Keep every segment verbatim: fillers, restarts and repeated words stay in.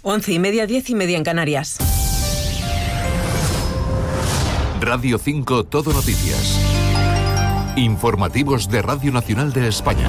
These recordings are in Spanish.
Once y media, diez y media en Canarias. Radio cinco Todo Noticias. Informativos de Radio Nacional de España.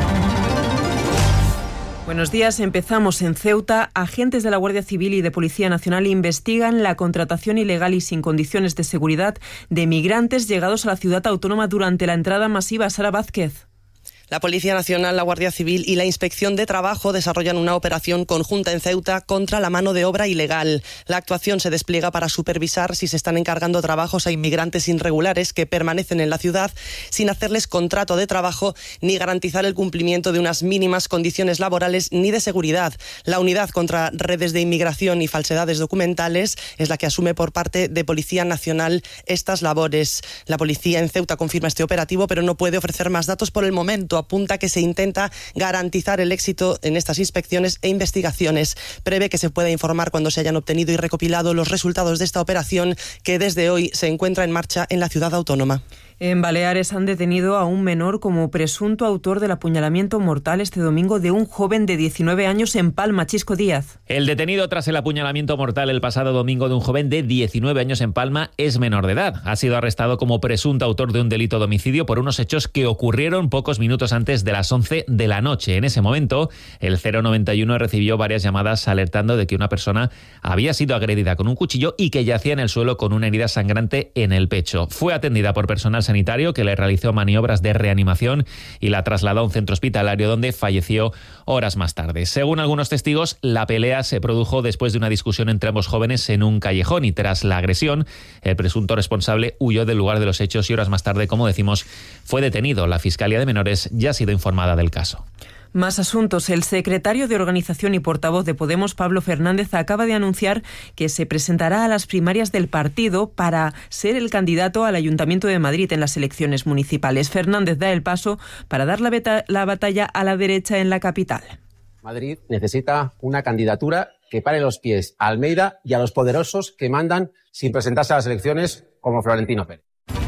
Buenos días, empezamos en Ceuta. Agentes de la Guardia Civil y de Policía Nacional investigan la contratación ilegal y sin condiciones de seguridad de migrantes llegados a la ciudad autónoma durante la entrada masiva. Sara Vázquez. La Policía Nacional, la Guardia Civil y la Inspección de Trabajo desarrollan una operación conjunta en Ceuta contra la mano de obra ilegal. La actuación se despliega para supervisar si se están encargando trabajos a inmigrantes irregulares que permanecen en la ciudad sin hacerles contrato de trabajo ni garantizar el cumplimiento de unas mínimas condiciones laborales ni de seguridad. La Unidad contra Redes de Inmigración y Falsedades Documentales es la que asume por parte de Policía Nacional estas labores. La policía en Ceuta confirma este operativo, pero no puede ofrecer más datos por el momento. Apunta que se intenta garantizar el éxito en estas inspecciones e investigaciones. Prevé que se pueda informar cuando se hayan obtenido y recopilado los resultados de esta operación, que desde hoy se encuentra en marcha en la ciudad autónoma. En Baleares han detenido a un menor como presunto autor del apuñalamiento mortal este domingo de un joven de diecinueve años en Palma. Chisco Díaz. El detenido tras el apuñalamiento mortal el pasado domingo de un joven de diecinueve años en Palma es menor de edad. Ha sido arrestado como presunto autor de un delito de homicidio por unos hechos que ocurrieron pocos minutos antes de las once de la noche. En ese momento, el cero noventa y uno recibió varias llamadas alertando de que una persona había sido agredida con un cuchillo y que yacía en el suelo con una herida sangrante en el pecho. Fue atendida por personal sanitario que le realizó maniobras de reanimación y la trasladó a un centro hospitalario donde falleció horas más tarde. Según algunos testigos, la pelea se produjo después de una discusión entre ambos jóvenes en un callejón y tras la agresión, el presunto responsable huyó del lugar de los hechos y horas más tarde, como decimos, fue detenido. La Fiscalía de Menores ya ha sido informada del caso. Más asuntos. El secretario de Organización y portavoz de Podemos, Pablo Fernández, acaba de anunciar que se presentará a las primarias del partido para ser el candidato al Ayuntamiento de Madrid en las elecciones municipales. Fernández da el paso para dar la, beta, la batalla a la derecha en la capital. Madrid necesita una candidatura que pare los pies a Almeida y a los poderosos que mandan sin presentarse a las elecciones, como Florentino Pérez.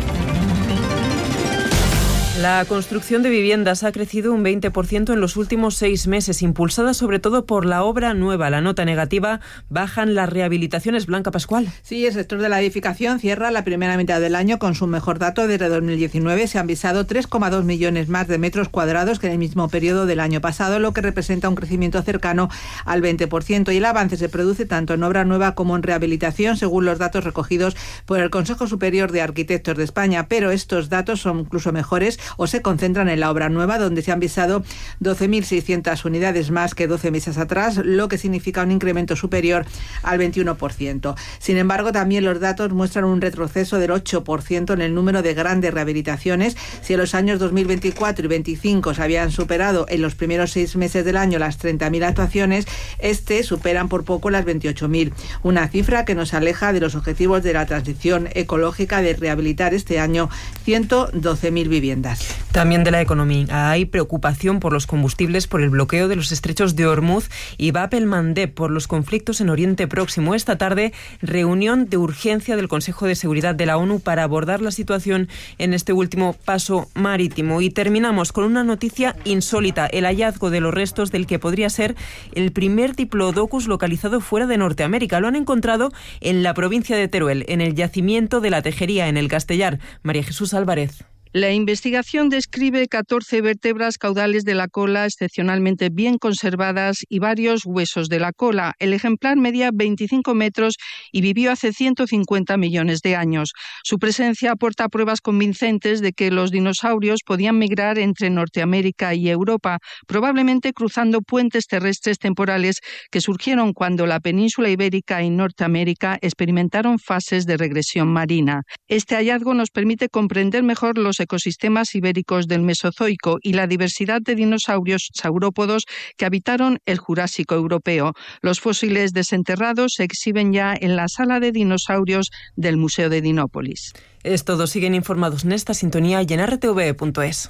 La construcción de viviendas ha crecido un veinte por ciento en los últimos seis meses, impulsada sobre todo por la obra nueva. La nota negativa bajan las rehabilitaciones. Blanca Pascual. Sí, el sector de la edificación cierra la primera mitad del año con su mejor dato desde dos mil diecinueve. Se han visado tres coma dos millones más de metros cuadrados que en el mismo periodo del año pasado, lo que representa un crecimiento cercano al veinte por ciento. Y el avance se produce tanto en obra nueva como en rehabilitación, según los datos recogidos por el Consejo Superior de Arquitectos de España. Pero estos datos son incluso mejores o se concentran en la obra nueva, donde se han visado doce mil seiscientas unidades más que doce meses atrás, lo que significa un incremento superior al veintiuno por ciento. Sin embargo, también los datos muestran un retroceso del ocho por ciento en el número de grandes rehabilitaciones. Si en los años dos mil veinticuatro y veinticinco se habían superado en los primeros seis meses del año las treinta mil actuaciones, este superan por poco las veintiocho mil, una cifra que nos aleja de los objetivos de la transición ecológica de rehabilitar este año ciento doce mil viviendas. También de la economía. Hay preocupación por los combustibles por el bloqueo de los estrechos de Hormuz y Bab el-Mandeb por los conflictos en Oriente Próximo. Esta tarde, reunión de urgencia del Consejo de Seguridad de la ONU para abordar la situación en este último paso marítimo. Y terminamos con una noticia insólita: el hallazgo de los restos del que podría ser el primer diplodocus localizado fuera de Norteamérica. Lo han encontrado en la provincia de Teruel, en el yacimiento de la Tejería, en el Castellar. María Jesús Álvarez. La investigación describe catorce vértebras caudales de la cola excepcionalmente bien conservadas y varios huesos de la cola. El ejemplar medía veinticinco metros y vivió hace ciento cincuenta millones de años. Su presencia aporta pruebas convincentes de que los dinosaurios podían migrar entre Norteamérica y Europa, probablemente cruzando puentes terrestres temporales que surgieron cuando la península ibérica y Norteamérica experimentaron fases de regresión marina. Este hallazgo nos permite comprender mejor los ecosistemas ibéricos del Mesozoico y la diversidad de dinosaurios saurópodos que habitaron el Jurásico europeo. Los fósiles desenterrados se exhiben ya en la sala de dinosaurios del Museo de Dinópolis. Es todo. Siguen informados en esta sintonía y en r t v punto es.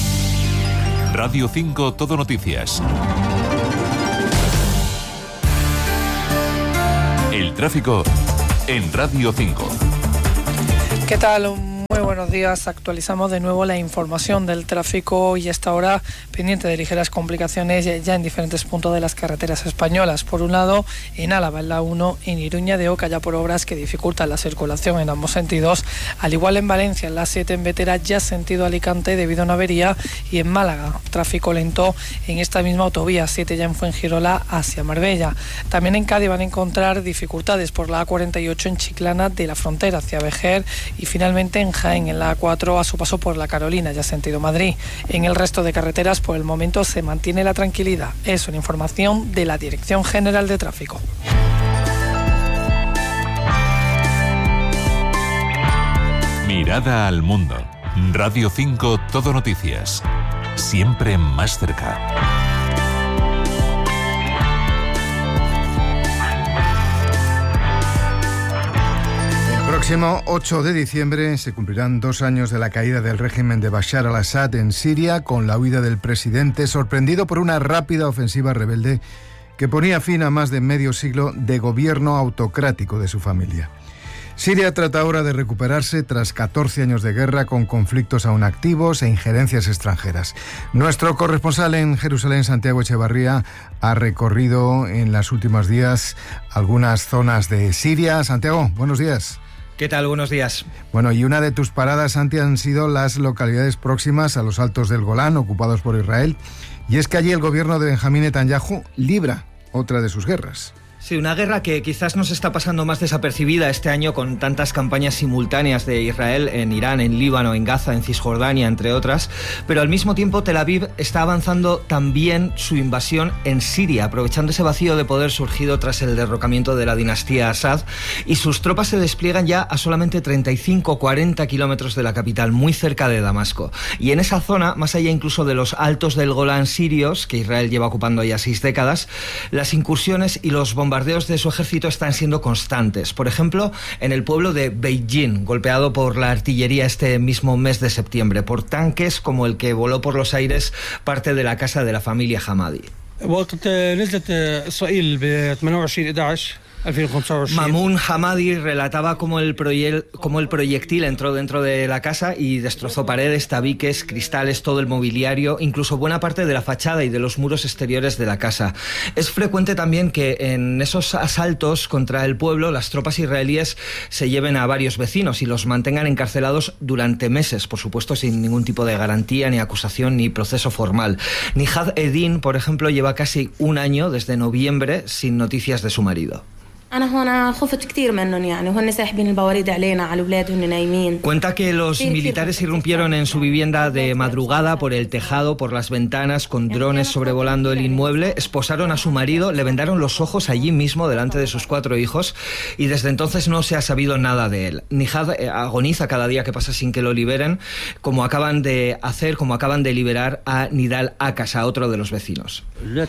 Radio cinco Todo Noticias. El tráfico en Radio cinco. ¿Qué tal? Muy buenos días, actualizamos de nuevo la información del tráfico y hasta ahora pendiente de ligeras complicaciones ya en diferentes puntos de las carreteras españolas. Por un lado, en Álava, en la uno, en Iruña de Oca, ya por obras que dificultan la circulación en ambos sentidos, al igual en Valencia, en la siete en Vetera, ya sentido Alicante debido a una avería, y en Málaga, tráfico lento en esta misma autovía, siete ya en Fuengirola hacia Marbella. También en Cádiz van a encontrar dificultades por la A cuarenta y ocho en Chiclana de la Frontera hacia Vejer, y finalmente en Jaén, en la A cuatro, a su paso por la Carolina, ya sentido Madrid. En el resto de carreteras, por el momento, se mantiene la tranquilidad. Es una información de la Dirección General de Tráfico. Mirada al mundo. Radio cinco Todo Noticias. Siempre más cerca. El próximo ocho de diciembre se cumplirán dos años de la caída del régimen de Bashar al-Assad en Siria, con la huida del presidente, sorprendido por una rápida ofensiva rebelde que ponía fin a más de medio siglo de gobierno autocrático de su familia. Siria trata ahora de recuperarse tras catorce años de guerra, con conflictos aún activos e injerencias extranjeras. Nuestro corresponsal en Jerusalén, Santiago Echevarría, ha recorrido en los últimos días algunas zonas de Siria. Santiago, buenos días. ¿Qué tal? Buenos días. Bueno, y una de tus paradas, Santi, han sido las localidades próximas a los Altos del Golán, ocupados por Israel. Y es que allí el gobierno de Benjamín Netanyahu libra otra de sus guerras. Sí, una guerra que quizás nos está pasando más desapercibida este año, con tantas campañas simultáneas de Israel en Irán, en Líbano, en Gaza, en Cisjordania, entre otras. Pero al mismo tiempo Tel Aviv está avanzando también su invasión en Siria, aprovechando ese vacío de poder surgido tras el derrocamiento de la dinastía Assad, y sus tropas se despliegan ya a solamente treinta y cinco a cuarenta kilómetros de la capital, muy cerca de Damasco. Y en esa zona, más allá incluso de los Altos del Golán sirios, que Israel lleva ocupando ya seis décadas, las incursiones y los bombardeos bombardeos de su ejército están siendo constantes. Por ejemplo, en el pueblo de Beijing, golpeado por la artillería este mismo mes de septiembre, por tanques como el que voló por los aires parte de la casa de la familia Hamadi. Mamun Hamadi relataba cómo el, proye- cómo el proyectil entró dentro de la casa y destrozó paredes, tabiques, cristales, todo el mobiliario, incluso buena parte de la fachada y de los muros exteriores de la casa. Es frecuente también que en esos asaltos contra el pueblo las tropas israelíes se lleven a varios vecinos y los mantengan encarcelados durante meses, por supuesto sin ningún tipo de garantía, ni acusación, ni proceso formal. Nihad Edin, por ejemplo, lleva casi un año, desde noviembre, sin noticias de su marido. Cuenta que los militares irrumpieron en su vivienda de madrugada por el tejado, por las ventanas, con drones sobrevolando el inmueble, esposaron a su marido, le vendaron los ojos allí mismo delante de sus cuatro hijos, y desde entonces no se ha sabido nada de él. Nihad agoniza cada día que pasa sin que lo liberen, como acaban de hacer, como acaban de liberar a Nidal Akas, a otro de los vecinos.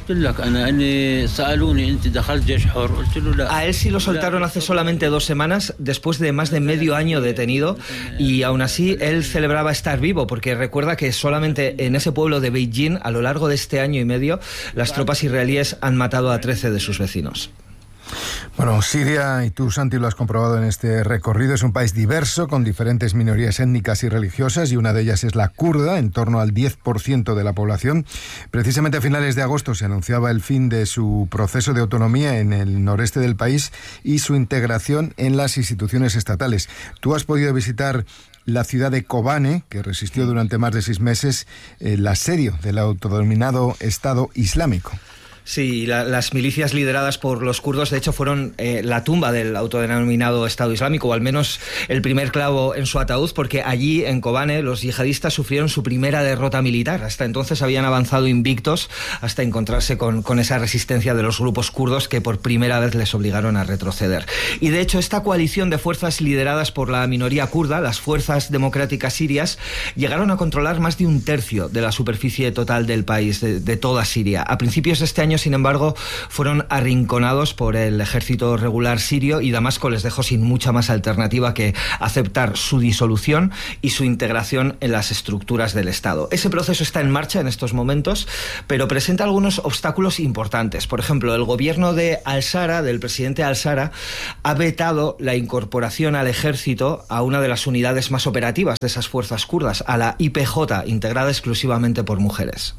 A él sí lo soltaron hace solamente dos semanas, después de más de medio año detenido, y aún así él celebraba estar vivo, porque recuerda que solamente en ese pueblo de Beijing, a lo largo de este año y medio, las tropas israelíes han matado a trece de sus vecinos. Bueno, Siria, y tú, Santi, lo has comprobado en este recorrido, es un país diverso, con diferentes minorías étnicas y religiosas, y una de ellas es la kurda, en torno al diez por ciento de la población. Precisamente a finales de agosto se anunciaba el fin de su proceso de autonomía en el noreste del país y su integración en las instituciones estatales. Tú has podido visitar la ciudad de Kobane, que resistió durante más de seis meses el asedio del autodenominado Estado Islámico. Sí, la, las milicias lideradas por los kurdos, de hecho, fueron eh, la tumba del autodenominado Estado Islámico, o al menos el primer clavo en su ataúd, porque allí, en Kobane, los yihadistas sufrieron su primera derrota militar. Hasta entonces habían avanzado invictos hasta encontrarse con, con esa resistencia de los grupos kurdos que por primera vez les obligaron a retroceder. Y de hecho, esta coalición de fuerzas lideradas por la minoría kurda, las Fuerzas Democráticas Sirias, llegaron a controlar más de un tercio de la superficie total del país, de, de toda Siria. A principios de este año años, sin embargo, fueron arrinconados por el ejército regular sirio y Damasco les dejó sin mucha más alternativa que aceptar su disolución y su integración en las estructuras del Estado. Ese proceso está en marcha en estos momentos, pero presenta algunos obstáculos importantes. Por ejemplo, el gobierno de al-Sara, del presidente al-Sara, ha vetado la incorporación al ejército a una de las unidades más operativas de esas fuerzas kurdas, a la I P J, integrada exclusivamente por mujeres.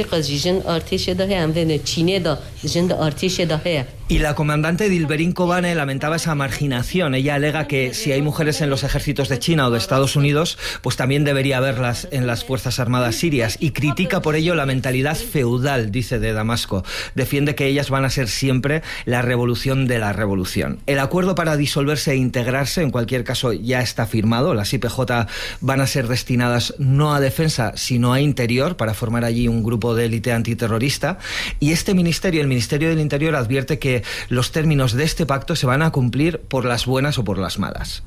Y la comandante Dilberin Kobane lamentaba esa marginación. Ella alega que si hay mujeres en los ejércitos de China o de Estados Unidos, pues también debería haberlas en las Fuerzas Armadas sirias, y critica por ello la mentalidad feudal, dice, de Damasco. Defiende que ellas van a ser siempre la revolución de la revolución. El acuerdo para disolverse e integrarse, en cualquier caso, ya está firmado. Las I P J van a ser destinadas no a defensa, sino a interior, para formar allí un grupo de élite antiterrorista. Y este ministerio, el Ministerio del Interior, advierte que los términos de este pacto se van a cumplir por las buenas o por las malas.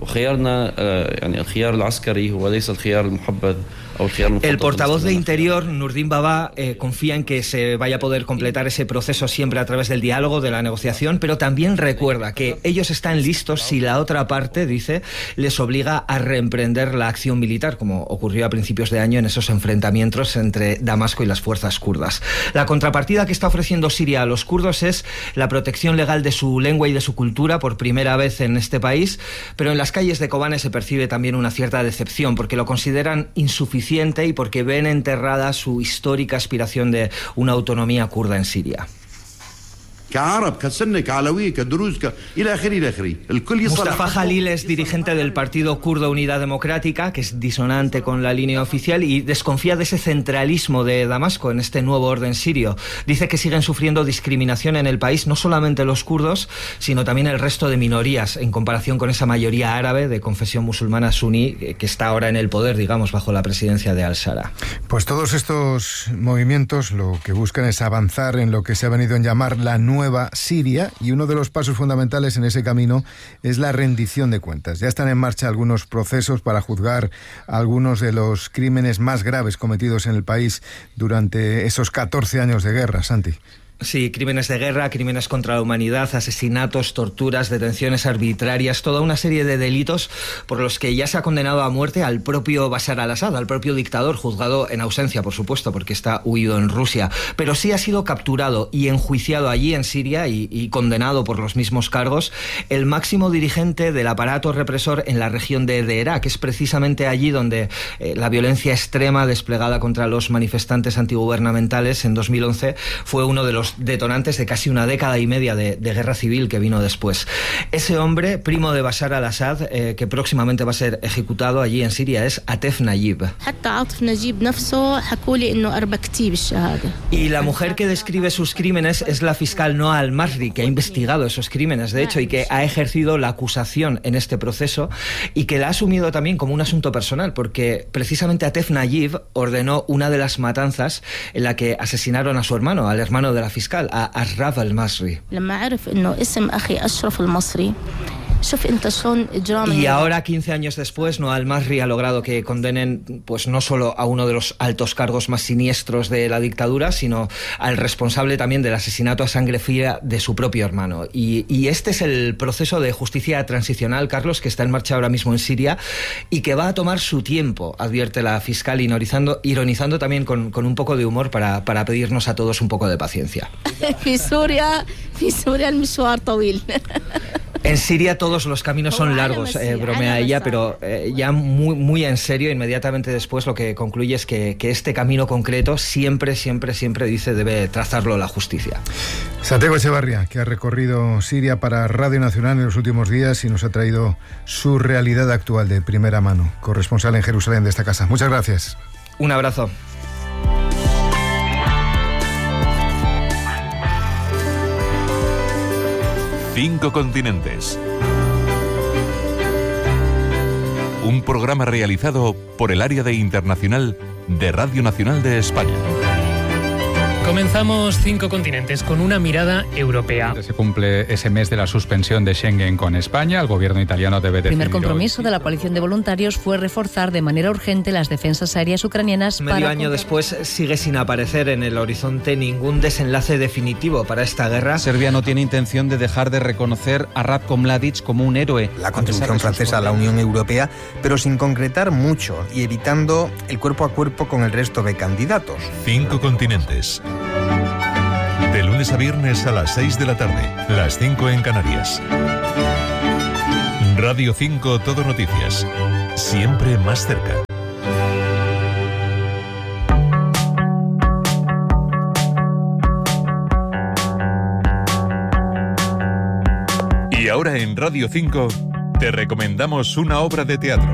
El portavoz de Interior, Nurdin Baba, eh, confía en que se vaya a poder completar ese proceso siempre a través del diálogo, de la negociación, pero también recuerda que ellos están listos si la otra parte, dice, les obliga a reemprender la acción militar, como ocurrió a principios de año en esos enfrentamientos entre Damasco y las fuerzas kurdas. La contrapartida que está ofreciendo Siria a los kurdos es la protección legal de su lengua y de su cultura por primera vez en este país, pero en las calles de Kobane se percibe también una cierta decepción, porque lo consideran insuficiente y porque ven enterrada su histórica aspiración de una autonomía kurda en Siria. Mustafa Jalil es dirigente del partido kurdo Unidad Democrática, que es disonante con la línea oficial, y desconfía de ese centralismo de Damasco en este nuevo orden sirio. Dice que siguen sufriendo discriminación en el país, no solamente los kurdos, sino también el resto de minorías, en comparación con esa mayoría árabe de confesión musulmana suní que está ahora en el poder, digamos, bajo la presidencia de al-Sara. Pues todos estos movimientos lo que buscan es avanzar en lo que se ha venido a llamar la nueva Nueva Siria, y uno de los pasos fundamentales en ese camino es la rendición de cuentas. Ya están en marcha algunos procesos para juzgar algunos de los crímenes más graves cometidos en el país durante esos catorce años de guerra, Santi. Sí, crímenes de guerra, crímenes contra la humanidad, asesinatos, torturas, detenciones arbitrarias, toda una serie de delitos por los que ya se ha condenado a muerte al propio Bashar al-Assad, al propio dictador, juzgado en ausencia, por supuesto, porque está huido en Rusia. Pero sí ha sido capturado y enjuiciado allí en Siria y, y condenado por los mismos cargos el máximo dirigente del aparato represor en la región de, de Irak, que es precisamente allí donde eh, la violencia extrema desplegada contra los manifestantes antigubernamentales en dos mil once fue uno de los detonantes de casi una década y media de, de guerra civil que vino después. Ese hombre, primo de Bashar al-Assad, eh, que próximamente va a ser ejecutado allí en Siria, es Atef Nayib. Y la mujer que describe sus crímenes es la fiscal Noa al-Masri, que ha investigado esos crímenes, de hecho, y que ha ejercido la acusación en este proceso y que la ha asumido también como un asunto personal, porque precisamente Atef Nayib ordenó una de las matanzas en la que asesinaron a su hermano, al hermano de la fiscal, a Ashraf al-Masri. Y ahora, quince años después, Noa al-Masri ha logrado que condenen pues no solo a uno de los altos cargos más siniestros de la dictadura, sino al responsable también del asesinato a sangre fría de su propio hermano. Y, y este es el proceso de justicia transicional, Carlos, que está en marcha ahora mismo en Siria y que va a tomar su tiempo, advierte la fiscal, ironizando, ironizando también con, con un poco de humor para, para pedirnos a todos un poco de paciencia. En Siria todos los caminos son largos, eh, bromea ella, pero eh, ya muy, muy en serio, inmediatamente después lo que concluye es que, que este camino concreto siempre, siempre, siempre, dice, debe trazarlo la justicia. Santiago Echevarría, que ha recorrido Siria para Radio Nacional en los últimos días y nos ha traído su realidad actual de primera mano, corresponsal en Jerusalén de esta casa. Muchas gracias. Un abrazo. Cinco continentes. Un programa realizado por el área de internacional de Radio Nacional de España. Comenzamos Cinco Continentes con una mirada europea. Se cumple ese mes de la suspensión de Schengen con España. El gobierno italiano debe decidir. El primer compromiso hoy. de la coalición de voluntarios fue reforzar de manera urgente las defensas aéreas ucranianas. Medio para año contra... después sigue sin aparecer en el horizonte ningún desenlace definitivo para esta guerra. Serbia no tiene intención de dejar de reconocer a Ratko Mladic como un héroe. La contribución francesa a la Unión Europea, pero sin concretar mucho y evitando el cuerpo a cuerpo con el resto de candidatos. Cinco Continentes. De lunes a viernes a las seis de la tarde, las cinco en Canarias. Radio cinco Todo Noticias. Siempre más cerca. Y ahora en Radio cinco te recomendamos una obra de teatro.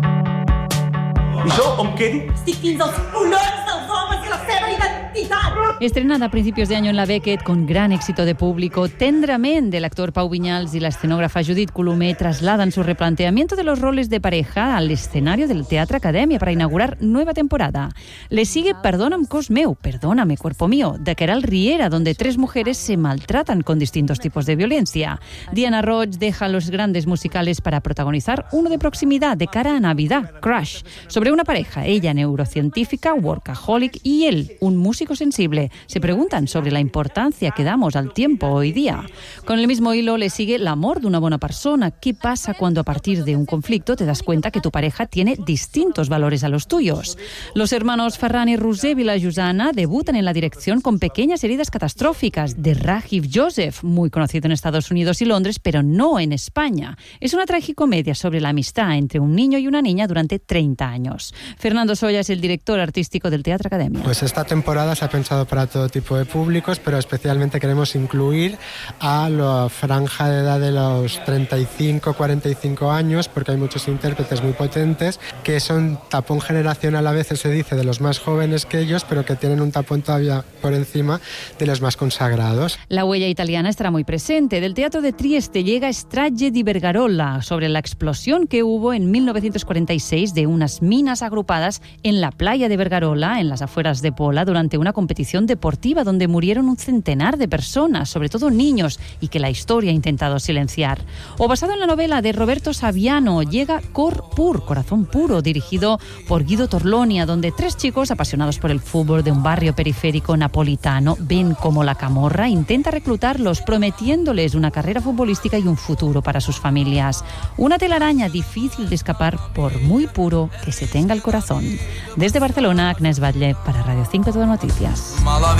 Estrenada a principios de año en la Beckett con gran éxito de público, Tendrament del actor Pau Viñals y la escenógrafa Judith Colomer trasladan su replanteamiento de los roles de pareja al escenario del Teatro Academia para inaugurar nueva temporada. Le sigue Perdóname cos meu, Perdóname cuerpo mío, de Queralt Riera, donde tres mujeres se maltratan con distintos tipos de violencia. Diana Roig deja los grandes musicales para protagonizar uno de proximidad de cara a Navidad, Crush, sobre una pareja, ella neurocientífica, workaholic y él, un músico sensible. Se preguntan sobre la importancia que damos al tiempo hoy día. Con el mismo hilo le sigue L'amor d'una bona persona. ¿Qué pasa cuando a partir de un conflicto te das cuenta que tu pareja tiene distintos valores a los tuyos? Los hermanos Ferran y Roser Vilajosana debutan en la dirección con Pequeñas heridas catastróficas de Rajiv Joseph, muy conocido en Estados Unidos y Londres, pero no en España. Es una tragicomedia sobre la amistad entre un niño y una niña durante treinta años. Fernando Soya es el director artístico del Teatro Academia. Pues esta temporada se ha pensado para todo tipo de públicos, pero especialmente queremos incluir a la franja de edad de los treinta y cinco a cuarenta y cinco años, porque hay muchos intérpretes muy potentes que son tapón generacional, a veces se dice, de los más jóvenes que ellos, pero que tienen un tapón todavía por encima de los más consagrados. La huella italiana estará muy presente. Del Teatro de Trieste llega Strage di Vergarola, sobre la explosión que hubo en mil novecientos cuarenta y seis de unas minas agrupadas en la playa de Vergarola, en las afueras de Pola, durante una competición deportiva donde murieron un centenar de personas, sobre todo niños, y que la historia ha intentado silenciar. O basado en la novela de Roberto Saviano, llega Cor Pur, Corazón Puro, dirigido por Guido Torlonia, donde tres chicos apasionados por el fútbol de un barrio periférico napolitano ven cómo la camorra intenta reclutarlos, prometiéndoles una carrera futbolística y un futuro para sus familias. Una telaraña difícil de escapar por muy puro que se tenga el corazón. Desde Barcelona, Agnès Batlle para Radio cinco Todo Noticias.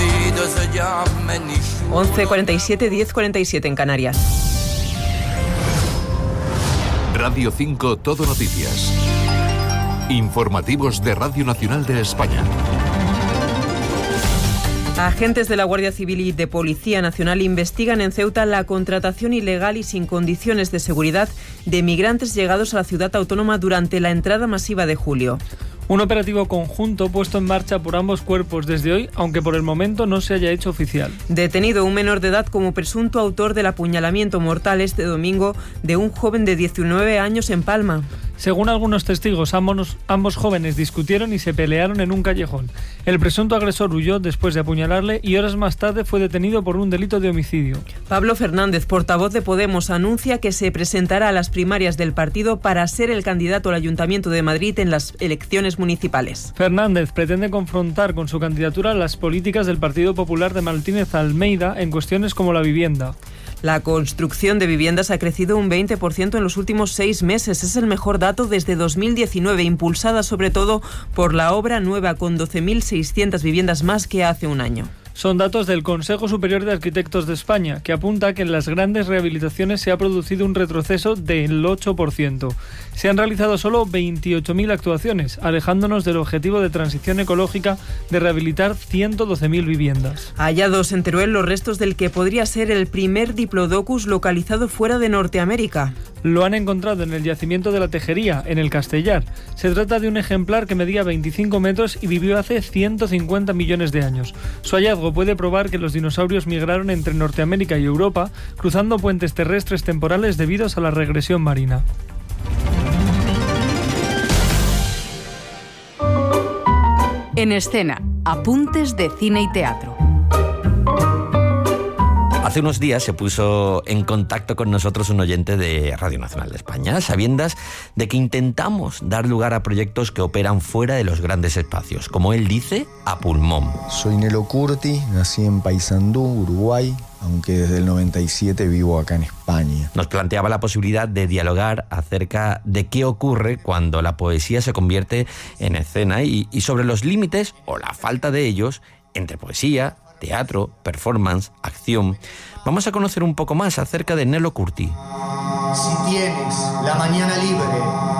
once cuarenta y siete, diez cuarenta y siete en Canarias. Radio cinco Todo Noticias. Informativos de Radio Nacional de España. Agentes de la Guardia Civil y de Policía Nacional investigan en Ceuta la contratación ilegal y sin condiciones de seguridad de migrantes llegados a la ciudad autónoma durante la entrada masiva de julio. Un operativo conjunto puesto en marcha por ambos cuerpos desde hoy, aunque por el momento no se haya hecho oficial. Detenido un menor de edad como presunto autor del apuñalamiento mortal este domingo de un joven de diecinueve años en Palma. Según algunos testigos, ambos, ambos jóvenes discutieron y se pelearon en un callejón. El presunto agresor huyó después de apuñalarle y horas más tarde fue detenido por un delito de homicidio. Pablo Fernández, portavoz de Podemos, anuncia que se presentará a las primarias del partido para ser el candidato al Ayuntamiento de Madrid en las elecciones municipales. Fernández pretende confrontar con su candidatura las políticas del Partido Popular de Martínez Almeida en cuestiones como la vivienda. La construcción de viviendas ha crecido un veinte por ciento en los últimos seis meses. Es el mejor dato desde dos mil diecinueve, impulsada sobre todo por la obra nueva, con doce mil seiscientas viviendas más que hace un año. Son datos del Consejo Superior de Arquitectos de España, que apunta que en las grandes rehabilitaciones se ha producido un retroceso del ocho por ciento. Se han realizado solo veintiocho mil actuaciones, alejándonos del objetivo de transición ecológica de rehabilitar ciento doce mil viviendas. Hallados en Teruel los restos del que podría ser el primer Diplodocus localizado fuera de Norteamérica. Lo han encontrado en el yacimiento de la Tejería, en el Castellar. Se trata de un ejemplar que medía veinticinco metros y vivió hace ciento cincuenta millones de años. Su hallazgo puede probar que los dinosaurios migraron entre Norteamérica y Europa, cruzando puentes terrestres temporales debidos a la regresión marina. En escena, apuntes de cine y teatro. Hace unos días se puso en contacto con nosotros un oyente de Radio Nacional de España, sabiendas de que intentamos dar lugar a proyectos que operan fuera de los grandes espacios, como él dice, a pulmón. Soy Nelo Curti, nací en Paysandú, Uruguay, aunque desde el noventa y siete vivo acá en España. Nos planteaba la posibilidad de dialogar acerca de qué ocurre cuando la poesía se convierte en escena y, y sobre los límites, o la falta de ellos, entre poesía, teatro, performance, acción. Vamos a conocer un poco más acerca de Nelo Curti. Si tienes la mañana libre